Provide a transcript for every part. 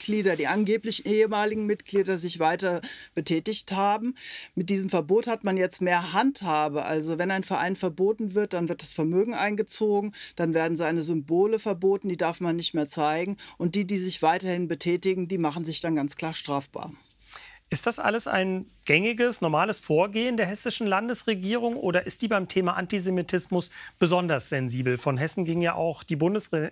Mitglieder, die angeblich ehemaligen Mitglieder, sich weiter betätigt haben. Mit diesem Verbot hat man jetzt mehr Handhabe. Also wenn ein Verein verboten wird, dann wird das Vermögen eingezogen, dann werden seine Symbole verboten, die darf man nicht mehr zeigen. Und die sich weiterhin betätigen, die machen sich dann ganz klar strafbar. Ist das alles ein gängiges, normales Vorgehen der hessischen Landesregierung oder ist die beim Thema Antisemitismus besonders sensibel? Von Hessen ging ja auch die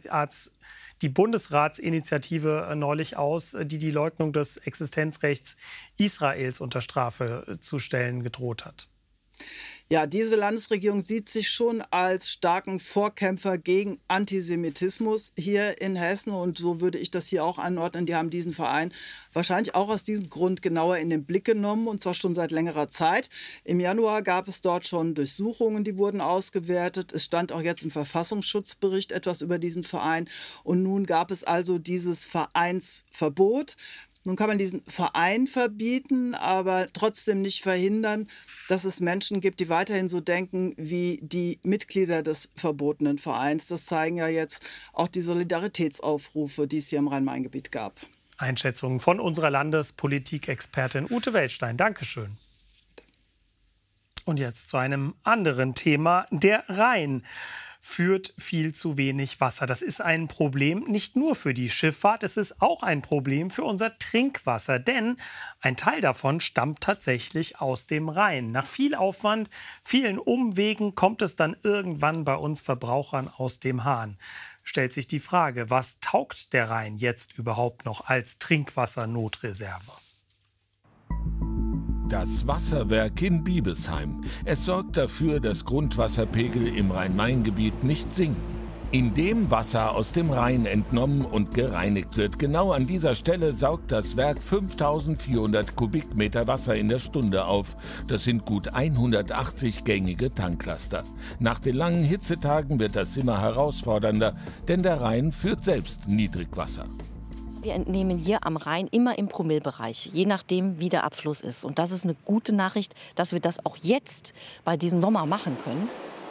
Bundesratsinitiative neulich aus, die die Leugnung des Existenzrechts Israels unter Strafe zu stellen gedroht hat. Ja, diese Landesregierung sieht sich schon als starken Vorkämpfer gegen Antisemitismus hier in Hessen. Und so würde ich das hier auch anordnen. Die haben diesen Verein wahrscheinlich auch aus diesem Grund genauer in den Blick genommen, und zwar schon seit längerer Zeit. Im Januar gab es dort schon Durchsuchungen, die wurden ausgewertet. Es stand auch jetzt im Verfassungsschutzbericht etwas über diesen Verein. Und nun gab es also dieses Vereinsverbot. Nun kann man diesen Verein verbieten, aber trotzdem nicht verhindern, dass es Menschen gibt, die weiterhin so denken wie die Mitglieder des verbotenen Vereins. Das zeigen ja jetzt auch die Solidaritätsaufrufe, die es hier im Rhein-Main-Gebiet gab. Einschätzungen von unserer Landespolitikexpertin Ute Weltstein. Dankeschön. Und jetzt zu einem anderen Thema. Der Rhein führt viel zu wenig Wasser. Das ist ein Problem nicht nur für die Schifffahrt, es ist auch ein Problem für unser Trinkwasser. Denn ein Teil davon stammt tatsächlich aus dem Rhein. Nach viel Aufwand, vielen Umwegen kommt es dann irgendwann bei uns Verbrauchern aus dem Hahn. Stellt sich die Frage, was taugt der Rhein jetzt überhaupt noch als Trinkwassernotreserve? Das Wasserwerk in Biebesheim. Es sorgt dafür, dass Grundwasserpegel im Rhein-Main-Gebiet nicht sinken. Indem Wasser aus dem Rhein entnommen und gereinigt wird. Genau an dieser Stelle saugt das Werk 5400 Kubikmeter Wasser in der Stunde auf. Das sind gut 180 gängige Tanklaster. Nach den langen Hitzetagen wird das immer herausfordernder, denn der Rhein führt selbst Niedrigwasser. Wir entnehmen hier am Rhein immer im Promillebereich, je nachdem, wie der Abfluss ist. Und das ist eine gute Nachricht, dass wir das auch jetzt bei diesem Sommer machen können.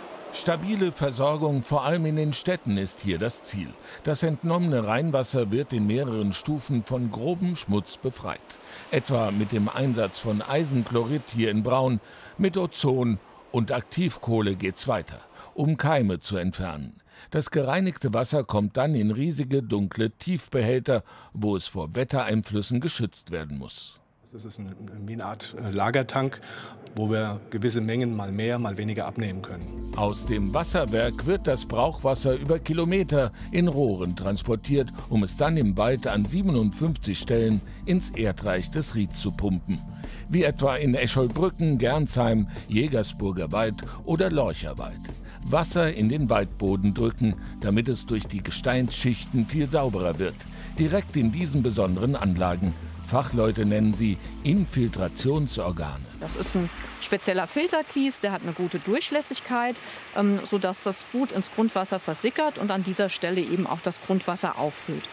Stabile Versorgung, vor allem in den Städten, ist hier das Ziel. Das entnommene Rheinwasser wird in mehreren Stufen von grobem Schmutz befreit. Etwa mit dem Einsatz von Eisenchlorid hier in Braun, mit Ozon und Aktivkohle geht's weiter, um Keime zu entfernen. Das gereinigte Wasser kommt dann in riesige, dunkle Tiefbehälter, wo es vor Wettereinflüssen geschützt werden muss. Das ist wie eine Art Lagertank, wo wir gewisse Mengen mal mehr, mal weniger abnehmen können. Aus dem Wasserwerk wird das Brauchwasser über Kilometer in Rohren transportiert, um es dann im Wald an 57 Stellen ins Erdreich des Rieds zu pumpen. Wie etwa in Escholbrücken, Gernsheim, Jägersburger Wald oder Lorcherwald. Wasser in den Waldboden drücken, damit es durch die Gesteinsschichten viel sauberer wird. Direkt in diesen besonderen Anlagen. Fachleute nennen sie Infiltrationsorgane. Das ist ein spezieller Filterkies, der hat eine gute Durchlässigkeit, sodass das gut ins Grundwasser versickert und an dieser Stelle eben auch das Grundwasser auffüllt.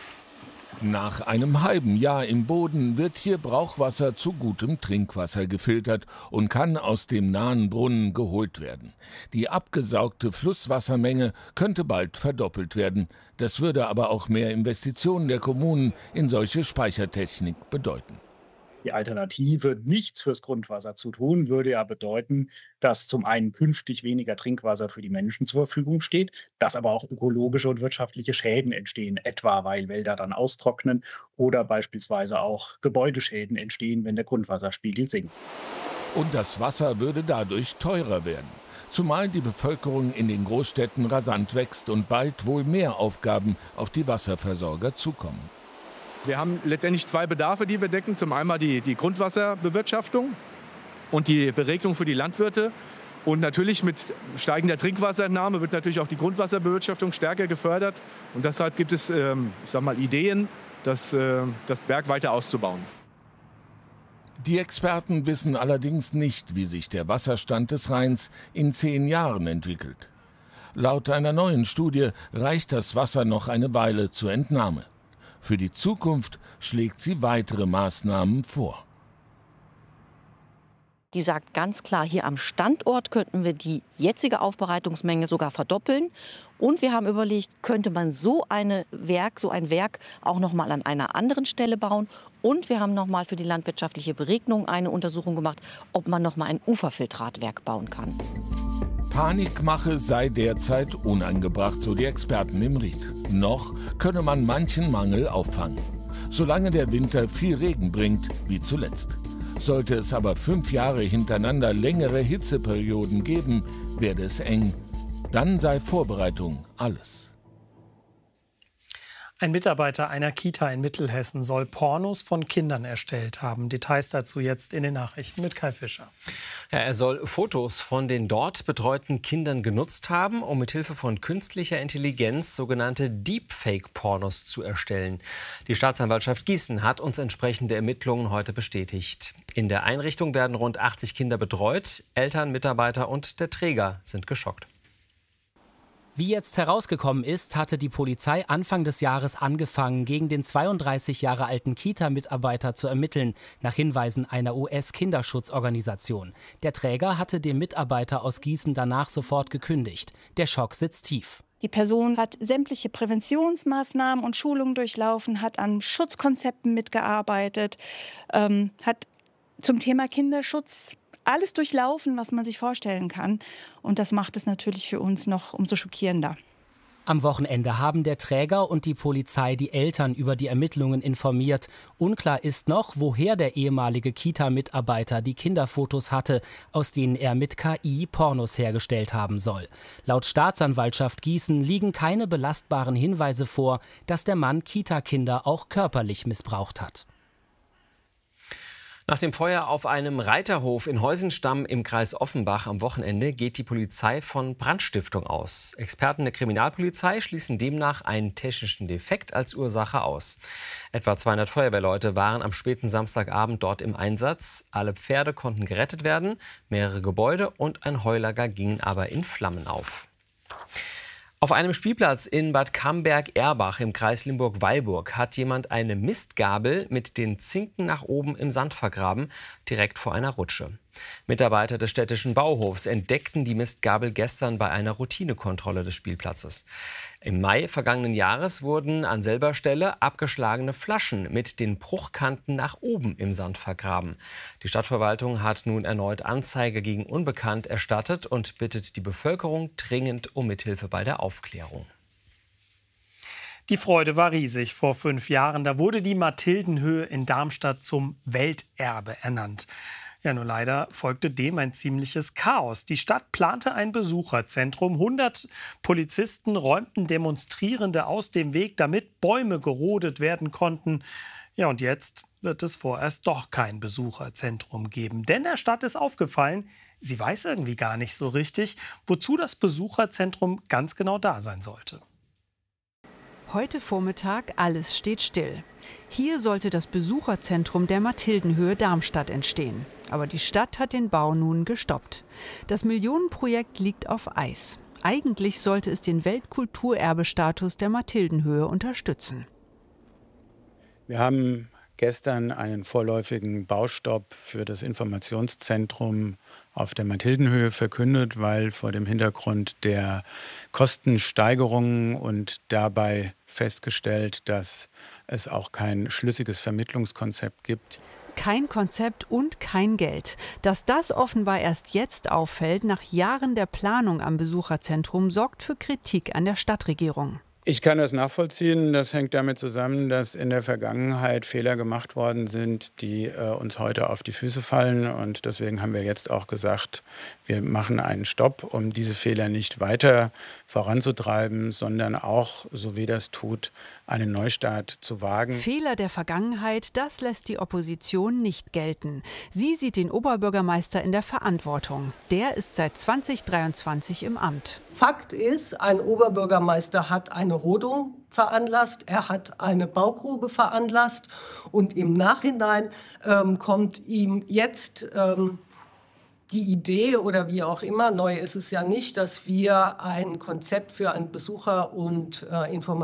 Nach einem halben Jahr im Boden wird hier Brauchwasser zu gutem Trinkwasser gefiltert und kann aus dem nahen Brunnen geholt werden. Die abgesaugte Flusswassermenge könnte bald verdoppelt werden. Das würde aber auch mehr Investitionen der Kommunen in solche Speichertechnik bedeuten. Die Alternative, nichts fürs Grundwasser zu tun, würde ja bedeuten, dass zum einen künftig weniger Trinkwasser für die Menschen zur Verfügung steht, dass aber auch ökologische und wirtschaftliche Schäden entstehen, etwa weil Wälder dann austrocknen oder beispielsweise auch Gebäudeschäden entstehen, wenn der Grundwasserspiegel sinkt. Und das Wasser würde dadurch teurer werden. Zumal die Bevölkerung in den Großstädten rasant wächst und bald wohl mehr Aufgaben auf die Wasserversorger zukommen. Wir haben letztendlich zwei Bedarfe, die wir decken. Zum einen die Grundwasserbewirtschaftung und die Beregnung für die Landwirte. Und natürlich mit steigender Trinkwasserentnahme wird natürlich auch die Grundwasserbewirtschaftung stärker gefördert. Und deshalb gibt es Ideen, das Berg weiter auszubauen. Die Experten wissen allerdings nicht, wie sich der Wasserstand des Rheins in 10 Jahren entwickelt. Laut einer neuen Studie reicht das Wasser noch eine Weile zur Entnahme. Für die Zukunft schlägt sie weitere Maßnahmen vor. Die sagt ganz klar, hier am Standort könnten wir die jetzige Aufbereitungsmenge sogar verdoppeln. Und wir haben überlegt, könnte man so ein Werk auch noch mal an einer anderen Stelle bauen. Und wir haben noch mal für die landwirtschaftliche Beregnung eine Untersuchung gemacht, ob man noch mal ein Uferfiltratwerk bauen kann. Panikmache sei derzeit unangebracht, so die Experten im Ried. Noch könne man manchen Mangel auffangen, solange der Winter viel Regen bringt, wie zuletzt. Sollte es aber 5 Jahre hintereinander längere Hitzeperioden geben, werde es eng. Dann sei Vorbereitung alles. Ein Mitarbeiter einer Kita in Mittelhessen soll Pornos von Kindern erstellt haben. Details dazu jetzt in den Nachrichten mit Kai Fischer. Ja, er soll Fotos von den dort betreuten Kindern genutzt haben, um mithilfe von künstlicher Intelligenz sogenannte Deepfake-Pornos zu erstellen. Die Staatsanwaltschaft Gießen hat uns entsprechende Ermittlungen heute bestätigt. In der Einrichtung werden rund 80 Kinder betreut. Eltern, Mitarbeiter und der Träger sind geschockt. Wie jetzt herausgekommen ist, hatte die Polizei Anfang des Jahres angefangen, gegen den 32 Jahre alten Kita-Mitarbeiter zu ermitteln, nach Hinweisen einer US-Kinderschutzorganisation. Der Träger hatte dem Mitarbeiter aus Gießen danach sofort gekündigt. Der Schock sitzt tief. Die Person hat sämtliche Präventionsmaßnahmen und Schulungen durchlaufen, hat an Schutzkonzepten mitgearbeitet, hat zum Thema Kinderschutz alles durchlaufen, was man sich vorstellen kann. Und das macht es natürlich für uns noch umso schockierender. Am Wochenende haben der Träger und die Polizei die Eltern über die Ermittlungen informiert. Unklar ist noch, woher der ehemalige Kita-Mitarbeiter die Kinderfotos hatte, aus denen er mit KI Pornos hergestellt haben soll. Laut Staatsanwaltschaft Gießen liegen keine belastbaren Hinweise vor, dass der Mann Kita-Kinder auch körperlich missbraucht hat. Nach dem Feuer auf einem Reiterhof in Heusenstamm im Kreis Offenbach am Wochenende geht die Polizei von Brandstiftung aus. Experten der Kriminalpolizei schließen demnach einen technischen Defekt als Ursache aus. Etwa 200 Feuerwehrleute waren am späten Samstagabend dort im Einsatz. Alle Pferde konnten gerettet werden, mehrere Gebäude und ein Heulager gingen aber in Flammen auf. Auf einem Spielplatz in Bad Camberg-Erbach im Kreis Limburg-Weilburg hat jemand eine Mistgabel mit den Zinken nach oben im Sand vergraben, direkt vor einer Rutsche. Mitarbeiter des städtischen Bauhofs entdeckten die Mistgabel gestern bei einer Routinekontrolle des Spielplatzes. Im Mai vergangenen Jahres wurden an selber Stelle abgeschlagene Flaschen mit den Bruchkanten nach oben im Sand vergraben. Die Stadtverwaltung hat nun erneut Anzeige gegen Unbekannt erstattet und bittet die Bevölkerung dringend um Mithilfe bei der Aufklärung. Die Freude war riesig vor 5 Jahren. Da wurde die Mathildenhöhe in Darmstadt zum Welterbe ernannt. Ja, nur leider folgte dem ein ziemliches Chaos. Die Stadt plante ein Besucherzentrum. 100 Polizisten räumten Demonstrierende aus dem Weg, damit Bäume gerodet werden konnten. Ja, und jetzt wird es vorerst doch kein Besucherzentrum geben. Denn der Stadt ist aufgefallen, sie weiß irgendwie gar nicht so richtig, wozu das Besucherzentrum ganz genau da sein sollte. Heute Vormittag, alles steht still. Hier sollte das Besucherzentrum der Mathildenhöhe Darmstadt entstehen. Aber die Stadt hat den Bau nun gestoppt. Das Millionenprojekt liegt auf Eis. Eigentlich sollte es den Weltkulturerbestatus der Mathildenhöhe unterstützen. Wir haben gestern einen vorläufigen Baustopp für das Informationszentrum auf der Mathildenhöhe verkündet, weil vor dem Hintergrund der Kostensteigerungen und dabei festgestellt, dass es auch kein schlüssiges Vermittlungskonzept gibt. Kein Konzept und kein Geld. Dass das offenbar erst jetzt auffällt, nach Jahren der Planung am Besucherzentrum, sorgt für Kritik an der Stadtregierung. Ich kann das nachvollziehen. Das hängt damit zusammen, dass in der Vergangenheit Fehler gemacht worden sind, die uns heute auf die Füße fallen. Und deswegen haben wir jetzt auch gesagt, wir machen einen Stopp, um diese Fehler nicht weiter voranzutreiben, sondern auch, so wie das tut, einen Neustart zu wagen. Fehler der Vergangenheit, das lässt die Opposition nicht gelten. Sie sieht den Oberbürgermeister in der Verantwortung. Der ist seit 2023 im Amt. Fakt ist, ein Oberbürgermeister hat eine Rodung veranlasst, er hat eine Baugrube veranlasst und im Nachhinein kommt ihm jetzt die Idee oder wie auch immer, neu ist es ja nicht, dass wir ein Konzept für ein Besucher- und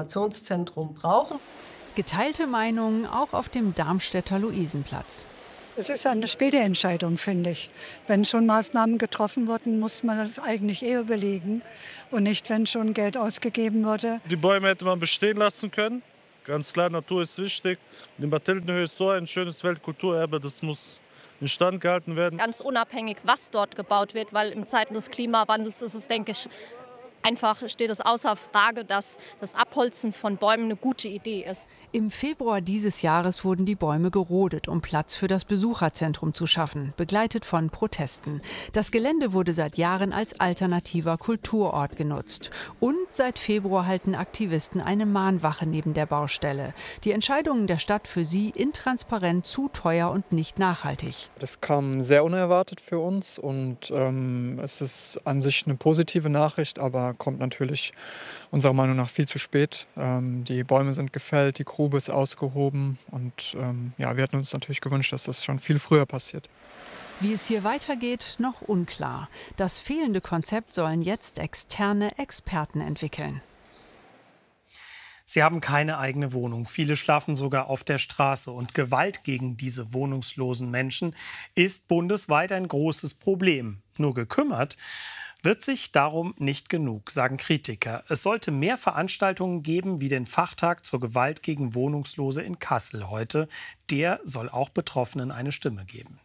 Informationszentrum brauchen. Geteilte Meinungen auch auf dem Darmstädter Luisenplatz. Es ist eine späte Entscheidung, finde ich. Wenn schon Maßnahmen getroffen wurden, muss man das eigentlich eher überlegen und nicht, wenn schon Geld ausgegeben wurde. Die Bäume hätte man bestehen lassen können. Ganz klar, Natur ist wichtig. Die Mathildenhöhe ist so ein schönes Weltkulturerbe, das muss instand gehalten werden. Ganz unabhängig, was dort gebaut wird, weil in Zeiten des Klimawandels ist es, denke ich, einfach steht es außer Frage, dass das Abholzen von Bäumen eine gute Idee ist. Im Februar dieses Jahres wurden die Bäume gerodet, um Platz für das Besucherzentrum zu schaffen, begleitet von Protesten. Das Gelände wurde seit Jahren als alternativer Kulturort genutzt. Und seit Februar halten Aktivisten eine Mahnwache neben der Baustelle. Die Entscheidungen der Stadt für sie intransparent, zu teuer und nicht nachhaltig. Das kam sehr unerwartet für uns und es ist an sich eine positive Nachricht, aber kommt natürlich unserer Meinung nach viel zu spät. Die Bäume sind gefällt, die Grube ist ausgehoben und ja, wir hätten uns natürlich gewünscht, dass das schon viel früher passiert. Wie es hier weitergeht, noch unklar. Das fehlende Konzept sollen jetzt externe Experten entwickeln. Sie haben keine eigene Wohnung. Viele schlafen sogar auf der Straße. Und Gewalt gegen diese wohnungslosen Menschen ist bundesweit ein großes Problem. Nur gekümmert wird sich darum nicht genug, sagen Kritiker. Es sollte mehr Veranstaltungen geben, wie den Fachtag zur Gewalt gegen Wohnungslose in Kassel heute. Der soll auch Betroffenen eine Stimme geben.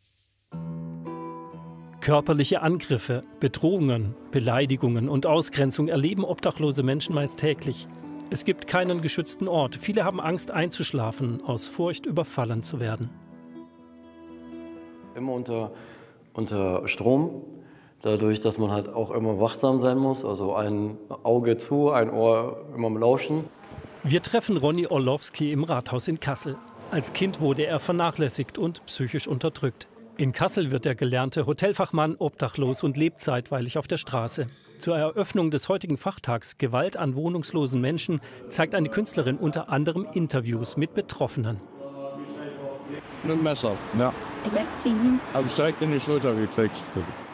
Körperliche Angriffe, Bedrohungen, Beleidigungen und Ausgrenzung erleben obdachlose Menschen meist täglich. Es gibt keinen geschützten Ort. Viele haben Angst einzuschlafen, aus Furcht überfallen zu werden. Immer unter Strom. Dadurch, dass man halt auch immer wachsam sein muss, also ein Auge zu, ein Ohr immer am Lauschen. Wir treffen Ronny Orlowski im Rathaus in Kassel. Als Kind wurde er vernachlässigt und psychisch unterdrückt. In Kassel wird der gelernte Hotelfachmann obdachlos und lebt zeitweilig auf der Straße. Zur Eröffnung des heutigen Fachtags Gewalt an wohnungslosen Menschen zeigt eine Künstlerin unter anderem Interviews mit Betroffenen. Mit dem Messer, ja. Habe ich direkt in die Schulter gekriegt.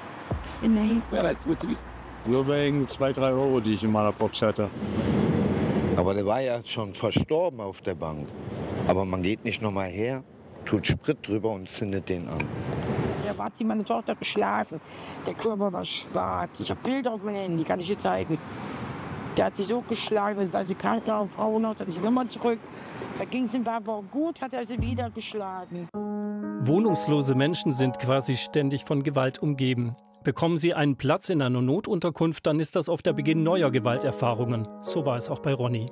Nur wegen 2, 3 Euro, die ich in meiner Box hatte. Aber der war ja schon verstorben auf der Bank. Aber man geht nicht noch mal her, tut Sprit drüber und zündet den an. Da hat sie meine Tochter geschlagen. Der Körper war schwarz. Ich habe Bilder auf meinem Handy, kann ich dir zeigen. Der hat sie so geschlagen, weil sie krank war und Frauen hat sich immer zurück. Da ging es ihm aber gut, hat er sie wieder geschlagen. Wohnungslose Menschen sind quasi ständig von Gewalt umgeben. Bekommen sie einen Platz in einer Notunterkunft, dann ist das oft der Beginn neuer Gewalterfahrungen. So war es auch bei Ronny.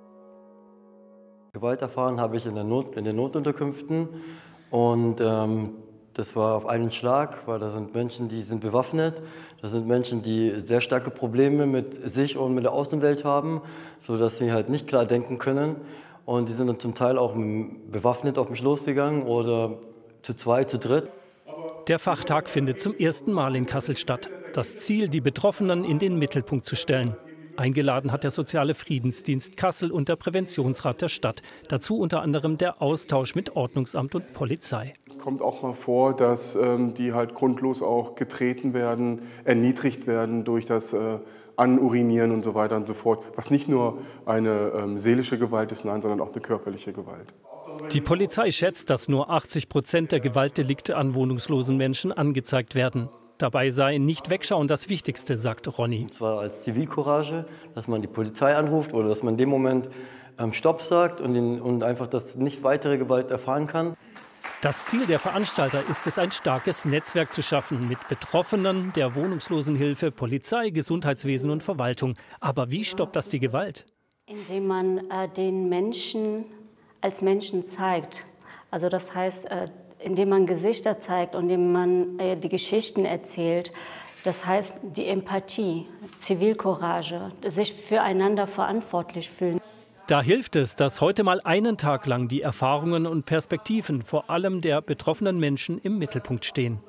Gewalt erfahren habe ich in den Notunterkünften und das war auf einen Schlag, weil da sind Menschen, die sind bewaffnet. Das sind Menschen, die sehr starke Probleme mit sich und mit der Außenwelt haben, sodass sie halt nicht klar denken können. Und die sind dann zum Teil auch bewaffnet auf mich losgegangen oder zu 2, zu 3. Der Fachtag findet zum ersten Mal in Kassel statt. Das Ziel, die Betroffenen in den Mittelpunkt zu stellen. Eingeladen hat der Soziale Friedensdienst Kassel und der Präventionsrat der Stadt. Dazu unter anderem der Austausch mit Ordnungsamt und Polizei. Es kommt auch mal vor, dass die halt grundlos auch getreten werden, erniedrigt werden durch das Anurinieren und so weiter und so fort. Was nicht nur eine seelische Gewalt ist, nein, sondern auch eine körperliche Gewalt. Die Polizei schätzt, dass nur 80% der Gewaltdelikte an wohnungslosen Menschen angezeigt werden. Dabei sei nicht wegschauen das Wichtigste, sagt Ronny. Und zwar als Zivilcourage, dass man die Polizei anruft oder dass man in dem Moment Stopp sagt und einfach, dass nicht weitere Gewalt erfahren kann. Das Ziel der Veranstalter ist es, ein starkes Netzwerk zu schaffen mit Betroffenen, der Wohnungslosenhilfe, Polizei, Gesundheitswesen und Verwaltung. Aber wie stoppt das die Gewalt? Indem man den Menschen als Menschen zeigt. Also das heißt, indem man Gesichter zeigt und indem man die Geschichten erzählt. Das heißt, die Empathie, Zivilcourage, sich füreinander verantwortlich fühlen. Da hilft es, dass heute mal einen Tag lang die Erfahrungen und Perspektiven vor allem der betroffenen Menschen im Mittelpunkt stehen.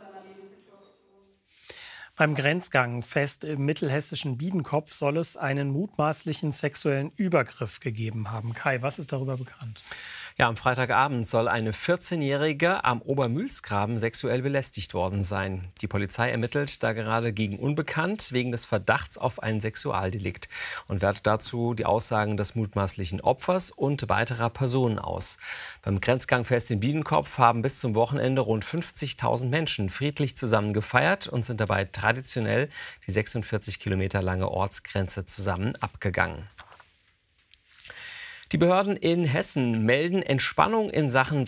Beim Grenzgang fest im mittelhessischen Biedenkopf soll es einen mutmaßlichen sexuellen Übergriff gegeben haben. Kai, was ist darüber bekannt? Ja, am Freitagabend soll eine 14-Jährige am Obermühlsgraben sexuell belästigt worden sein. Die Polizei ermittelt da gerade gegen Unbekannt wegen des Verdachts auf ein Sexualdelikt und wertet dazu die Aussagen des mutmaßlichen Opfers und weiterer Personen aus. Beim Grenzgangfest in Biedenkopf haben bis zum Wochenende rund 50.000 Menschen friedlich zusammen gefeiert und sind dabei traditionell die 46 Kilometer lange Ortsgrenze zusammen abgegangen. Die Behörden in Hessen melden Entspannung in Sachen